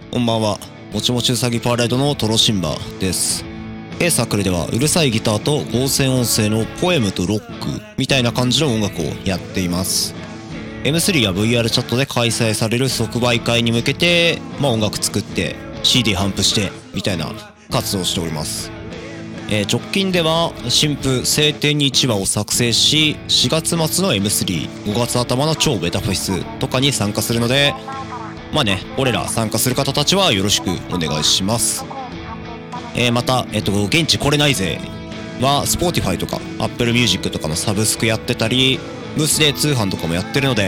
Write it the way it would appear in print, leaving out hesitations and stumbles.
こんばんは。もちもちうさぎパレードのトロシンバです。サークルではうるさいギターと合成音声のポエムとロックみたいな感じの音楽をやっています。M3 や VR チャットで開催される即売会に向けて、音楽作って CD 頒布してみたいな活動をしております。直近では新譜晴天に1話を作成し、4月末の M3、5月頭の超ベタフェスとかに参加するので、俺ら参加する方たちはよろしくお願いします。また、現地来れないぜは Spotify とか Apple Music とかのサブスクやってたり、ブースで通販とかもやってるので、